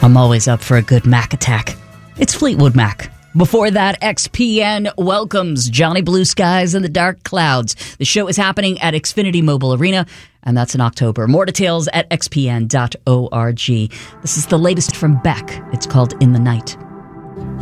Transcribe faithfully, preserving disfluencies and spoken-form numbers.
I'm always up for a good Mac attack. It's Fleetwood Mac. Before that, X P N welcomes Johnny Blue Skies and the Dark Clouds. The show is happening at Xfinity Mobile Arena, and that's in October. More details at x p n dot org. This is the latest from Beck. It's called In the Night.